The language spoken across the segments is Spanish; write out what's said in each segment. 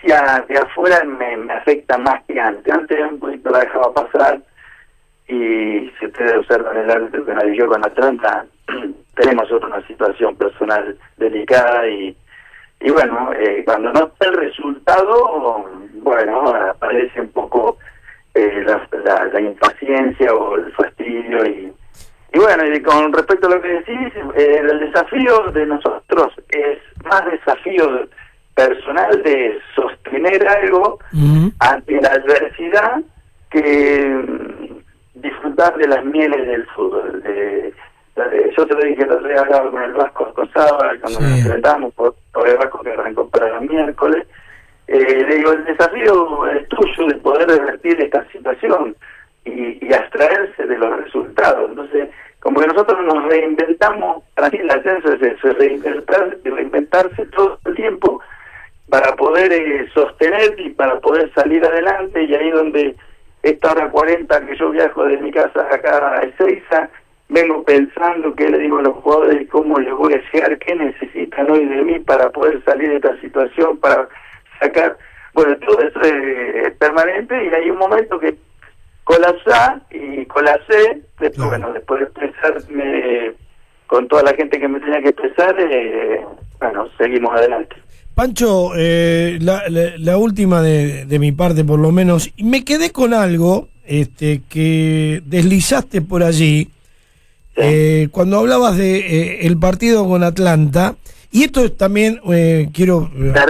experiencia de afuera me afecta más que antes. Antes un poquito la dejaba pasar, y si ustedes observan el árbitro que analizó con Atlanta, tenemos una situación personal delicada, y bueno, cuando no está el resultado, bueno, aparece un poco la impaciencia o el fastidio, y bueno, y con respecto a lo que decís, el desafío de nosotros es más desafío personal de sostener algo ante la adversidad que disfrutar de las mieles del fútbol. Yo te lo dije, el otro día hablaba con el Vasco Cosaba cuando nos enfrentamos por el Vasco que arrancó para el miércoles. Le digo, el desafío es tuyo de poder revertir esta situación y abstraerse de los resultados. Entonces, como que nosotros nos reinventamos, para mí el ascenso es eso, reinventarse todo el tiempo para poder sostener y para poder salir adelante. Y ahí donde esta hora 40 que yo viajo de mi casa acá a Ezeiza, vengo pensando qué le digo a los jugadores, cómo les voy a llegar, qué necesitan hoy de mí para poder salir de esta situación, para sacar, bueno, todo eso es permanente, y hay un momento que colapsé, después, bueno, después de expresarme con toda la gente que me tenía que expresar, bueno, seguimos adelante. Pancho, la última de mi parte por lo menos, y me quedé con algo que deslizaste por allí, cuando hablblabas de el partido con Atlanta. Y esto es también quiero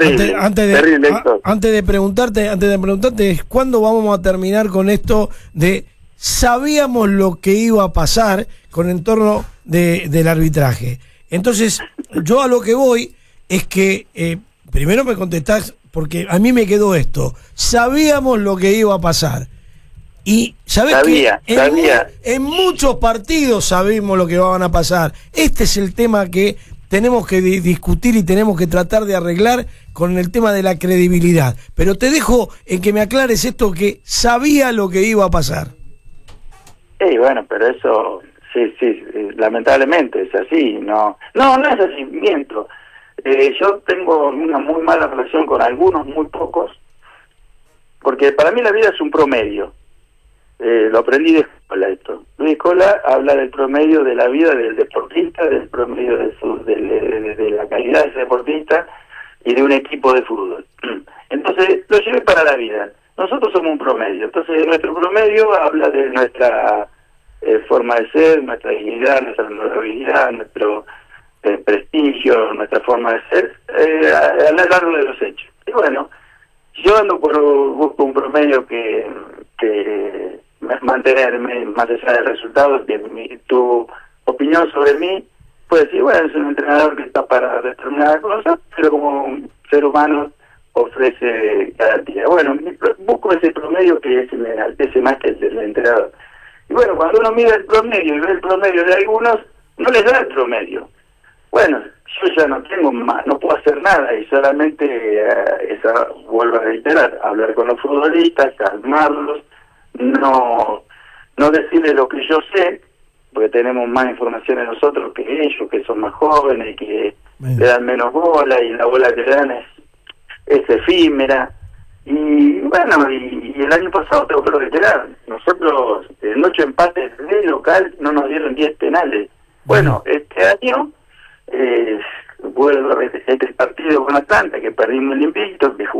antes de preguntarte es cuándo vamos a terminar con esto de sabíamos lo que iba a pasar con el entorno del arbitraje. Entonces, yo a lo que voy es que primero me contestás, porque a mí me quedó esto. Sabíamos lo que iba a pasar. Y sabés que en muchos partidos sabemos lo que van a pasar. Este es el tema que tenemos que discutir y tenemos que tratar de arreglar con el tema de la credibilidad. Pero te dejo en que me aclares esto, que sabía lo que iba a pasar. Bueno, pero eso, sí, lamentablemente es así. No es así, miento. Yo tengo una muy mala relación con algunos, muy pocos, porque para mí la vida es un promedio. Lo aprendí de Escola esto. Luis Escola habla del promedio de la vida del deportista, del promedio de la calidad de ese deportista y de un equipo de fútbol. Entonces, lo llevé para la vida. Nosotros somos un promedio. Entonces, nuestro promedio habla de nuestra forma de ser, nuestra dignidad, nuestra honorabilidad, nuestro prestigio, nuestra forma de ser, a lo largo de los hechos. Y bueno, yo busco un promedio que mantenerme más allá del resultado. Tu opinión sobre mí puede decir, bueno, es un entrenador que está para determinada cosa, pero como un ser humano ofrece garantía. Bueno, busco ese promedio que me enaltece más que el del entrenador. Y bueno, cuando uno mira el promedio y ve el promedio de algunos, no les da el promedio. Bueno, yo ya no tengo más, no puedo hacer nada, y solamente vuelvo a reiterar, hablar con los futbolistas, calmarlos, no decirles lo que yo sé, porque tenemos más información de nosotros que ellos, que son más jóvenes, que le dan menos bola, y la bola que le dan es efímera. Y bueno, y el año pasado tengo que reiterar, nosotros en 8 empates de local no nos dieron 10 penales. Bueno, este año vuelvo a repetir este partido con Atlanta, que perdimos limpito, que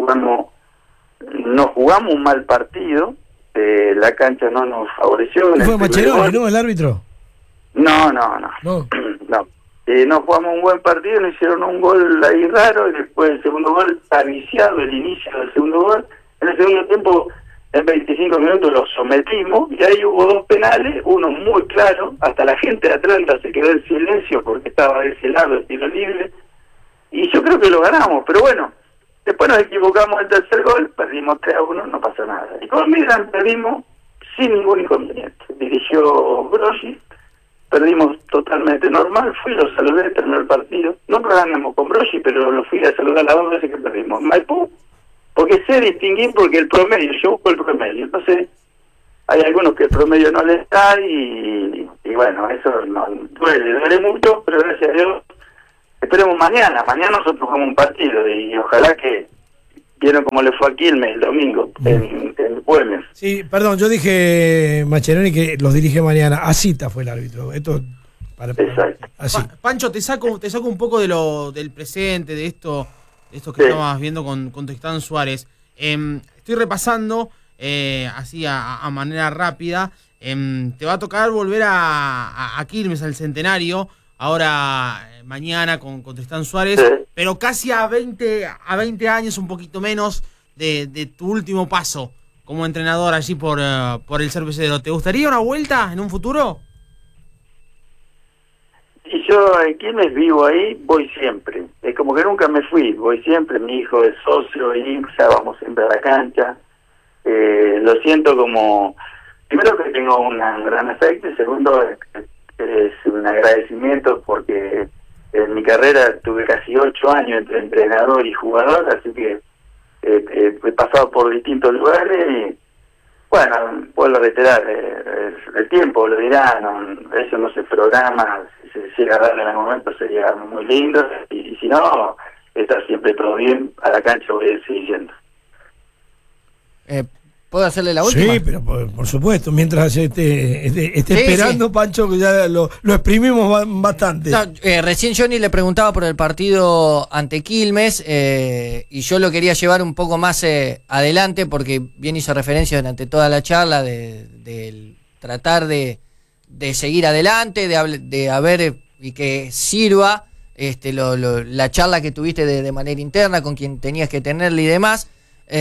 no jugamos un mal partido, la cancha no nos favoreció. ¿Fue Maccheroni, no, el árbitro? No. No jugamos un buen partido, nos hicieron un gol ahí raro, y después el segundo gol, viciado el inicio del segundo gol. En el segundo tiempo, en 25 minutos los sometimos, y ahí hubo 2 penales, uno muy claro, hasta la gente de Atlanta se quedó en silencio porque estaba de ese lado el tiro libre, y yo creo que lo ganamos, pero bueno, después nos equivocamos el tercer gol, perdimos 3-1, no pasó nada. Y con Milan perdimos sin ningún inconveniente. Dirigió Broggi, perdimos totalmente normal, fui, lo saludé, terminó el partido. No ganamos con Broggi, pero lo fui a saludar las 2 veces que perdimos. Maipú, porque sé distinguir, porque el promedio, yo busco el promedio. Entonces, hay algunos que el promedio no les da, y bueno, eso no duele mucho, pero gracias a Dios, esperemos mañana nosotros jugamos un partido, y ojalá que vieron cómo le fue a Quilmes el domingo en Güemes. Sí, perdón, yo dije Mascheroni que los dirige mañana. Asita fue el árbitro. Esto Exacto. así. Pancho, te saco un poco del presente, de esto que estabas viendo con Tristán Suárez. Estoy repasando así a manera rápida. Te va a tocar volver a Quilmes, al Centenario, ahora mañana con Tristán Suárez, Sí. pero casi a 20 años, un poquito menos, de tu último paso como entrenador allí por el Cervecero. ¿Te gustaría una vuelta en un futuro? Y yo en Quilmes vivo ahí, voy siempre. Es como que nunca me fui, voy siempre. Mi hijo es socio y ya vamos siempre a la cancha. Lo siento como, primero que tengo un gran afecto y segundo es un agradecimiento porque en mi carrera tuve casi 8 años entre entrenador y jugador, así que he pasado por distintos lugares y bueno, vuelvo a reiterar, el tiempo lo dirá, eso no se programa, si se llega a darle en el momento sería muy lindo y si no, está siempre todo bien, a la cancha voy a seguir yendo. ¿Puedo hacerle la última? Sí, pero por supuesto, mientras esté Sí, esperando, sí. Pancho, que ya lo exprimimos bastante. No, recién Johnny le preguntaba por el partido ante Quilmes y yo lo quería llevar un poco más adelante porque bien hizo referencia durante toda la charla de tratar de seguir adelante, de haber y que sirva la charla que tuviste de manera interna con quien tenías que tenerla y demás.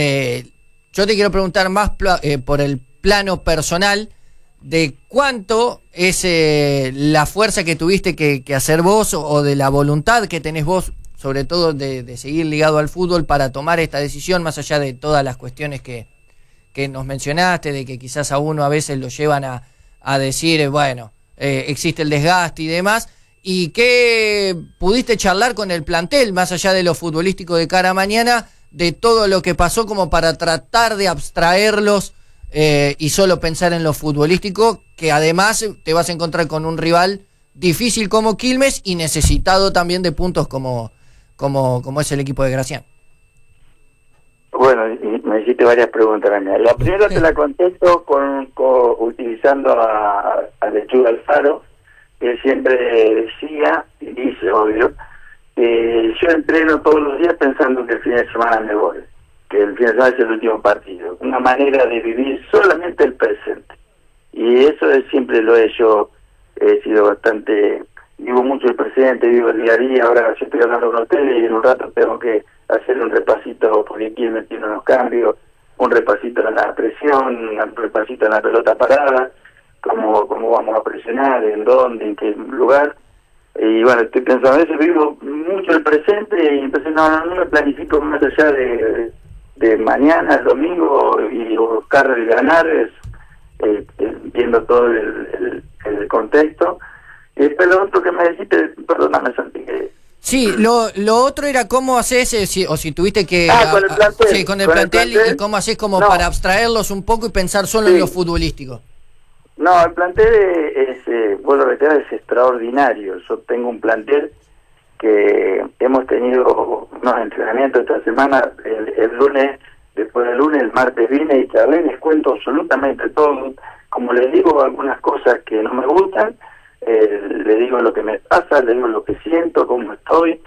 Yo te quiero preguntar más por el plano personal de cuánto es la fuerza que tuviste que hacer vos o de la voluntad que tenés vos, sobre todo de seguir ligado al fútbol para tomar esta decisión, más allá de todas las cuestiones que nos mencionaste, de que quizás a uno a veces lo llevan a decir, bueno, existe el desgaste y demás, y que pudiste charlar con el plantel, más allá de lo futbolístico de cara a mañana, de todo lo que pasó como para tratar de abstraerlos y solo pensar en lo futbolístico, que además te vas a encontrar con un rival difícil como Quilmes y necesitado también de puntos como es el equipo de Gracián. Bueno, y me hiciste varias preguntas, Daniela. La primera te la contesto utilizando a Lechuga Alfaro, que siempre decía, y dice, obvio, yo entreno todos los días pensando que el fin de semana me voy, que el fin de semana es el último partido. Una manera de vivir solamente el presente. Y eso siempre lo he hecho, he sido bastante, vivo mucho el presente, vivo el día a día. Ahora yo estoy hablando con ustedes y en un rato tengo que hacer un repasito, porque aquí me tiene unos cambios, un repasito en la presión, un repasito en la pelota parada, cómo vamos a presionar, en dónde, en qué lugar. Y bueno, estoy pensando, a veces vivo mucho el presente y entonces no me planifico más allá de mañana, el domingo, y buscar el ganar, viendo todo el contexto. Y después lo otro que me dijiste, perdóname Santi, que... Sí, lo otro era cómo haces, o si tuviste que... con el plantel. Sí, con el plantel y cómo haces como para abstraerlos un poco y pensar solo en lo futbolístico. No, el plantel vuelvo a reiterar, es extraordinario. Yo tengo un plantel que hemos tenido unos entrenamientos esta semana, el lunes, después del lunes, el martes vine y charlé, les cuento absolutamente todo. Como les digo algunas cosas que no me gustan, le digo lo que me pasa, le digo lo que siento, cómo estoy,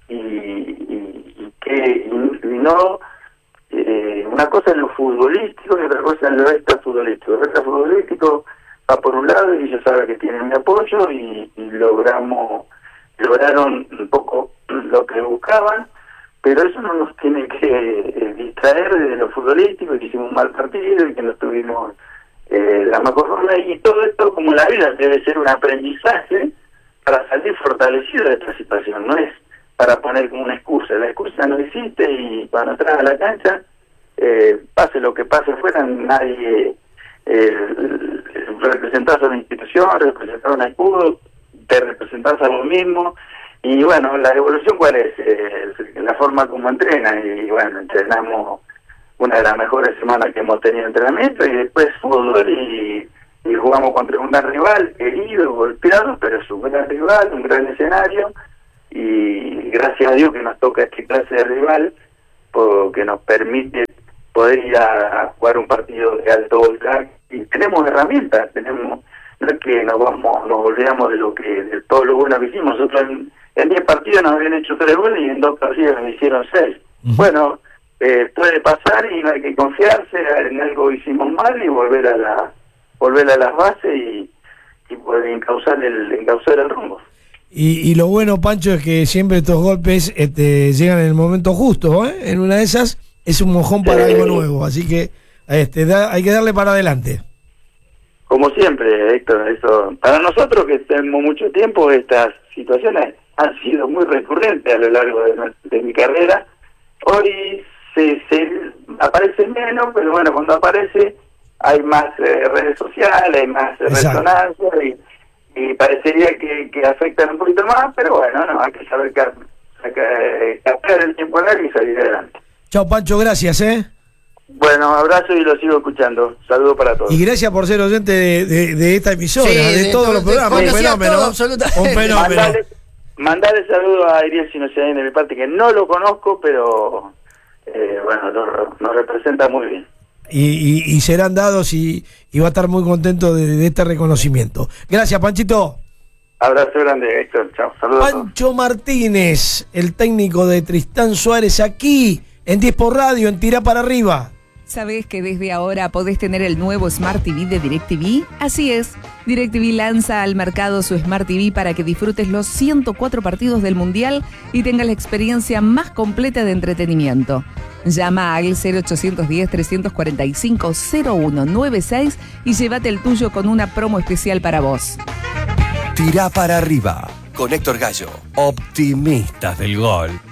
y no, una cosa es lo futbolístico y otra cosa es lo extrafutbolístico. El extrafutbolístico va por un lado y ellos saben que tienen mi apoyo y lograron un poco lo que buscaban, pero eso no nos tiene que distraer de lo futbolístico, y que hicimos un mal partido y que no tuvimos la mejor forma, y todo esto, como la vida, debe ser un aprendizaje para salir fortalecido de esta situación, no es para poner como una excusa. La excusa no existe y cuando entras a la cancha, pase lo que pase afuera, nadie representás a una institución, representás a un escudo, te representás a vos mismo. Y bueno, la evolución cuál es, la forma como entrenan. Y bueno, entrenamos una de las mejores semanas que hemos tenido entrenamiento, y después fútbol, y jugamos contra un gran rival, herido, golpeado, pero es un gran rival, un gran escenario, y gracias a Dios que nos toca esta clase de rival, que nos permite poder ir a jugar un partido de alto voltaje, y tenemos herramientas, no es que nos olvidamos de todo lo bueno que hicimos. Nosotros en 10 partidos nos habían hecho 3 goles y en 2 partidos nos hicieron 6. Bueno, puede pasar y no hay que confiarse, en algo hicimos mal y volver a las bases y poder encauzar el rumbo. Y lo bueno, Pancho, es que siempre estos golpes llegan en el momento justo, ¿eh? En una de esas es un mojón para algo nuevo, así que hay que darle para adelante. Como siempre, Héctor, eso para nosotros que tenemos mucho tiempo, estas situaciones han sido muy recurrentes a lo largo de mi carrera. Hoy se aparece menos, pero bueno, cuando aparece hay más redes sociales, hay más resonancia y parecería que afectan un poquito más, pero bueno, no, hay que saber captar el tiempo largo y salir adelante. Chao, Pancho, gracias, Bueno, abrazo y lo sigo escuchando. Saludos para todos. Y gracias por ser oyente de esta emisora, de todos los programas. Un fenómeno. Un fenómeno. Mandale saludos a Ariel Sinocedén de mi parte, que no lo conozco, pero bueno, nos representa muy bien. Y serán dados y va a estar muy contento de este reconocimiento. Gracias, Panchito. Abrazo grande, Héctor. Chao. Saludos. Pancho Martínez, el técnico de Tristán Suárez, aquí en 10 por Radio, en Tirá para Arriba. ¿Sabés que desde ahora podés tener el nuevo Smart TV de DirecTV? Así es, DirecTV lanza al mercado su Smart TV para que disfrutes los 104 partidos del Mundial y tengas la experiencia más completa de entretenimiento. Llama al 0810-345-0196 y llévate el tuyo con una promo especial para vos. Tirá para Arriba, con Héctor Gallo. Optimistas del gol.